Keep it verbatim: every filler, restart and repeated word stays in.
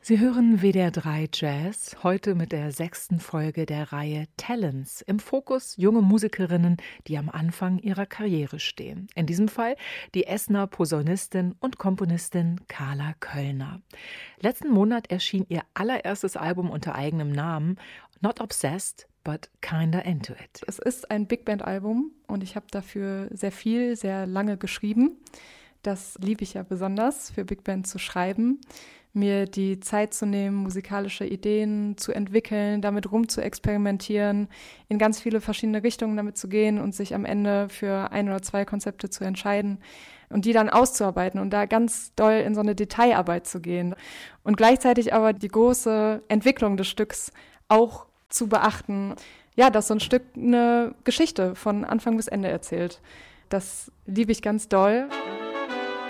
Sie hören W D R drei Jazz, heute mit der sechsten Folge der Reihe Talents. Im Fokus junge Musikerinnen, die am Anfang ihrer Karriere stehen. In diesem Fall die Essener Posaunistin und Komponistin Carla Köllner. Letzten Monat erschien ihr allererstes Album unter eigenem Namen, Not Obsessed, but Kinda Into It. Es ist ein Big Band-Album und ich habe dafür sehr viel, sehr lange geschrieben. Das liebe ich ja besonders, für Big Band zu schreiben, mir die Zeit zu nehmen, musikalische Ideen zu entwickeln, damit rum zu experimentieren, in ganz viele verschiedene Richtungen damit zu gehen und sich am Ende für ein oder zwei Konzepte zu entscheiden und die dann auszuarbeiten und da ganz doll in so eine Detailarbeit zu gehen und gleichzeitig aber die große Entwicklung des Stücks auch zu beachten, ja, dass so ein Stück eine Geschichte von Anfang bis Ende erzählt. Das liebe ich ganz doll.